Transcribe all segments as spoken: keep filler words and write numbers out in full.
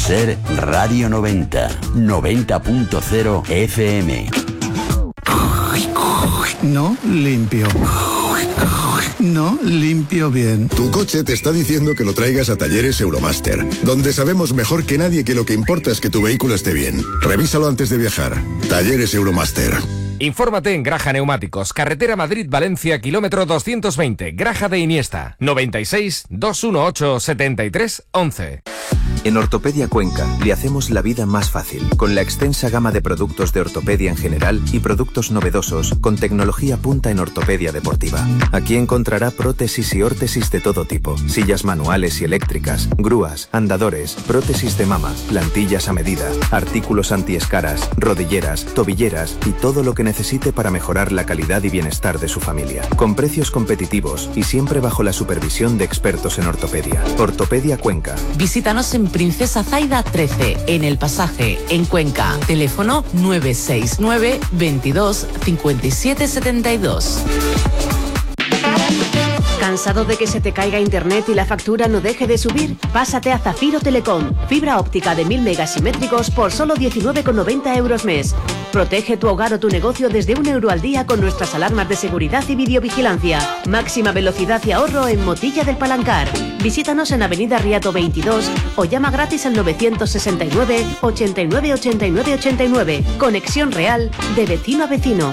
Ser Radio noventa, noventa punto cero F M. No limpio. No limpio bien. Tu coche te está diciendo que lo traigas a Talleres Euromaster, donde sabemos mejor que nadie que lo que importa es que tu vehículo esté bien. Revísalo antes de viajar. Talleres Euromaster. Infórmate en Graja Neumáticos, carretera Madrid-Valencia, kilómetro doscientos veinte, Graja de Iniesta, noventa y seis, doscientos dieciocho, setenta y tres, once. En Ortopedia Cuenca le hacemos la vida más fácil, con la extensa gama de productos de ortopedia en general y productos novedosos con tecnología punta en ortopedia deportiva. Aquí encontrará prótesis y órtesis de todo tipo, sillas manuales y eléctricas, grúas, andadores, prótesis de mama, plantillas a medida, artículos antiescaras, rodilleras, tobilleras y todo lo que necesite para mejorar la calidad y bienestar de su familia. Con precios competitivos y siempre bajo la supervisión de expertos en ortopedia. Ortopedia Cuenca. Visítanos en Princesa Zaida trece, en El Pasaje, en Cuenca. Teléfono nueve seis nueve, veintidós, cincuenta y siete setenta y dos. ¿Cansado de que se te caiga internet y la factura no deje de subir? Pásate a Zafiro Telecom. Fibra óptica de mil megasimétricos por solo diecinueve con noventa euros mes. Protege tu hogar o tu negocio desde un euro al día con nuestras alarmas de seguridad y videovigilancia. Máxima velocidad y ahorro en Motilla del Palancar. Visítanos en Avenida Riato veintidós o llama gratis al novecientos sesenta y nueve, ochenta y nueve, ochenta y nueve, ochenta y nueve. Conexión real de vecino a vecino.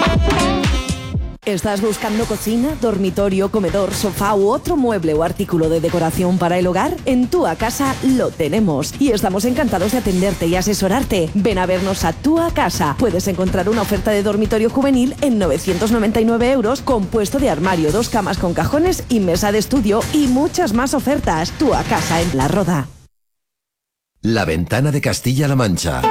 ¿Estás buscando cocina, dormitorio, comedor, sofá u otro mueble o artículo de decoración para el hogar? En Tua Casa lo tenemos y estamos encantados de atenderte y asesorarte. Ven a vernos a Tua Casa. Puedes encontrar una oferta de dormitorio juvenil en novecientos noventa y nueve euros, compuesto de armario, dos camas con cajones y mesa de estudio y muchas más ofertas. Tua Casa en La Roda. La Ventana de Castilla-La Mancha.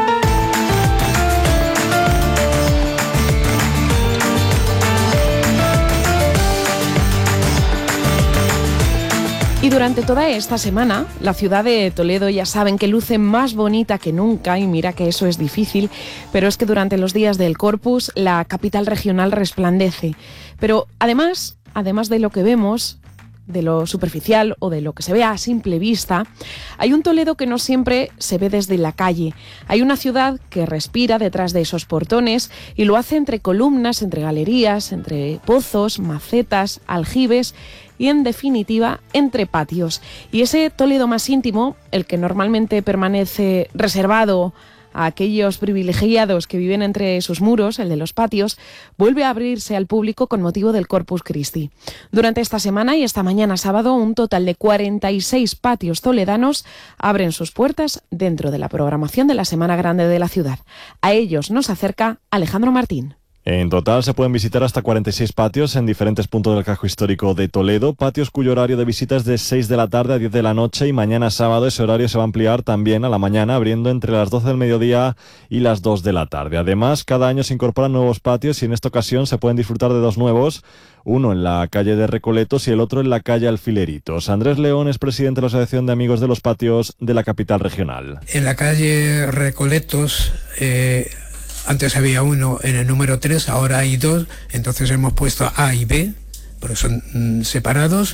Y durante toda esta semana, la ciudad de Toledo ya saben que luce más bonita que nunca, y mira que eso es difícil, pero es que durante los días del Corpus la capital regional resplandece. Pero además, además de lo que vemos, de lo superficial o de lo que se ve a simple vista, hay un Toledo que no siempre se ve desde la calle. Hay una ciudad que respira detrás de esos portones y lo hace entre columnas, entre galerías, entre pozos, macetas, aljibes y, en definitiva, entre patios. Y ese Toledo más íntimo, el que normalmente permanece reservado a aquellos privilegiados que viven entre sus muros, el de los patios, vuelve a abrirse al público con motivo del Corpus Christi. Durante esta semana y esta mañana sábado, un total de cuarenta y seis patios toledanos abren sus puertas dentro de la programación de la Semana Grande de la ciudad. A ellos nos acerca Alejandro Martín. En total se pueden visitar hasta cuarenta y seis patios en diferentes puntos del casco histórico de Toledo, patios cuyo horario de visita es de seis de la tarde a diez de la noche, y mañana sábado ese horario se va a ampliar también a la mañana, abriendo entre las doce del mediodía y las dos de la tarde. Además, cada año se incorporan nuevos patios y en esta ocasión se pueden disfrutar de dos nuevos, uno en la calle de Recoletos y el otro en la calle Alfileritos. Andrés León es presidente de la Asociación de Amigos de los Patios de la capital regional. En la calle Recoletos eh... antes había uno en el número tres, ahora hay dos, entonces hemos puesto A y B, porque son mm, separados,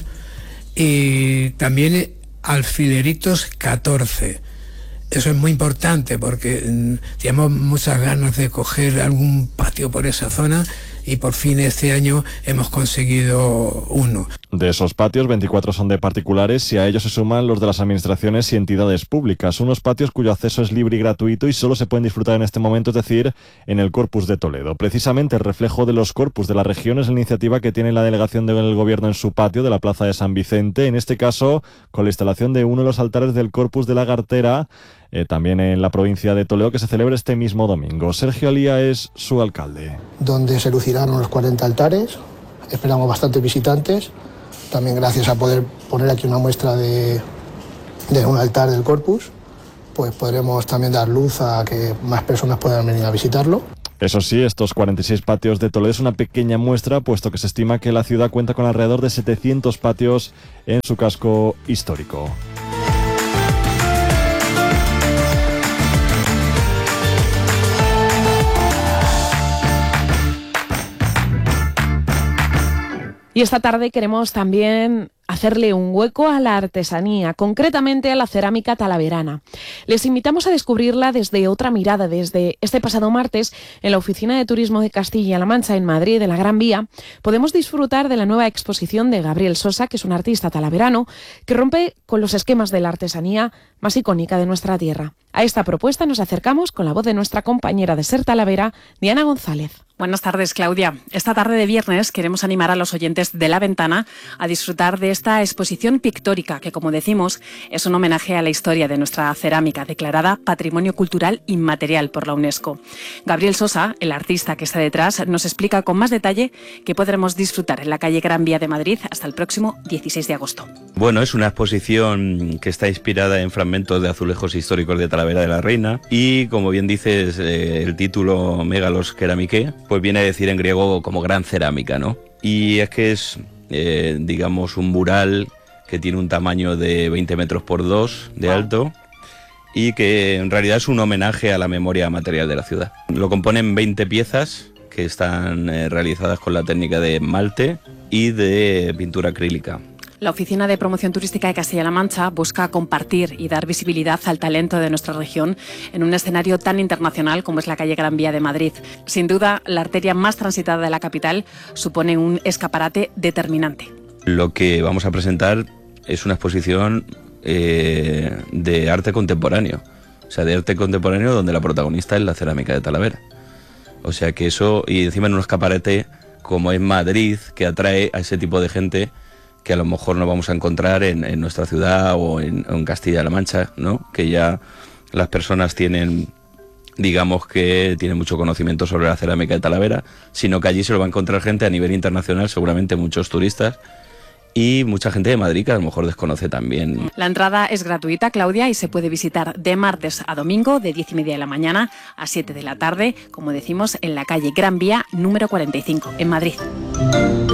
y también Alfileritos catorce. Eso es muy importante porque mm, teníamos muchas ganas de coger algún patio por esa zona y por fin este año hemos conseguido uno. De esos patios, veinticuatro son de particulares y a ellos se suman los de las administraciones y entidades públicas. Unos patios cuyo acceso es libre y gratuito y solo se pueden disfrutar en este momento, es decir, en el Corpus de Toledo. Precisamente el reflejo de los Corpus de la región es la iniciativa que tiene la delegación del Gobierno en su patio de la Plaza de San Vicente, en este caso con la instalación de uno de los altares del Corpus de la Gartera, eh, también en la provincia de Toledo, que se celebra este mismo domingo. Sergio Alía es su alcalde. Donde se lucirán unos cuarenta altares, esperamos bastantes visitantes, también gracias a poder poner aquí una muestra de, de un altar del Corpus, pues podremos también dar luz a que más personas puedan venir a visitarlo. Eso sí, estos cuarenta y seis patios de Toledo es una pequeña muestra, puesto que se estima que la ciudad cuenta con alrededor de setecientos patios en su casco histórico. Y esta tarde queremos también hacerle un hueco a la artesanía, concretamente a la cerámica talaverana. Les invitamos a descubrirla desde otra mirada. Desde este pasado martes, en la Oficina de Turismo de Castilla-La Mancha, en Madrid, de la Gran Vía, podemos disfrutar de la nueva exposición de Gabriel Sosa, que es un artista talaverano que rompe con los esquemas de la artesanía más icónica de nuestra tierra. A esta propuesta nos acercamos con la voz de nuestra compañera de Ser Talavera, Diana González. Buenas tardes, Claudia. Esta tarde de viernes queremos animar a los oyentes de La Ventana a disfrutar de esta exposición pictórica que, como decimos, es un homenaje a la historia de nuestra cerámica, declarada Patrimonio Cultural Inmaterial por la UNESCO. Gabriel Sosa, el artista que está detrás, nos explica con más detalle que podremos disfrutar en la calle Gran Vía de Madrid hasta el próximo dieciséis de agosto. Bueno, es una exposición que está inspirada en fragmentos de azulejos históricos de Talavera de la Reina y, como bien dices, eh, el título Megalos Keramike, pues viene a decir en griego como gran cerámica, ¿no? Y es que es, eh, digamos, un mural que tiene un tamaño de veinte metros por dos de alto y que en realidad es un homenaje a la memoria material de la ciudad. Lo componen veinte piezas que están eh, realizadas con la técnica de esmalte y de pintura acrílica. La Oficina de Promoción Turística de Castilla-La Mancha busca compartir y dar visibilidad al talento de nuestra región en un escenario tan internacional como es la calle Gran Vía de Madrid. Sin duda, la arteria más transitada de la capital supone un escaparate determinante. Lo que vamos a presentar es una exposición eh, de arte contemporáneo, o sea, de arte contemporáneo donde la protagonista es la cerámica de Talavera. O sea que eso, y encima en un escaparate como es Madrid, que atrae a ese tipo de gente que a lo mejor no vamos a encontrar en, en nuestra ciudad o en, en Castilla-La Mancha, ¿no? Que ya las personas tienen, digamos que tienen mucho conocimiento sobre la cerámica de Talavera, sino que allí se lo va a encontrar gente a nivel internacional, seguramente muchos turistas y mucha gente de Madrid que a lo mejor desconoce también. La entrada es gratuita, Claudia, y se puede visitar de martes a domingo, de diez y media de la mañana a siete de la tarde, como decimos, en la calle Gran Vía número cuarenta y cinco, en Madrid.